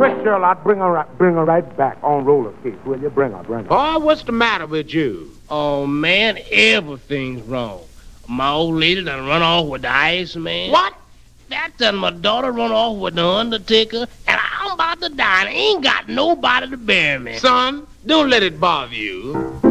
Where's Charlotte? Bring her right back on roller skates, will you? Bring her. Boy, what's the matter with you? Oh, man, everything's wrong. My old lady done run off with the Iceman. What? That done my daughter run off with the Undertaker, and I'm about to die, and I ain't got nobody to bury me. Son, don't let it bother you.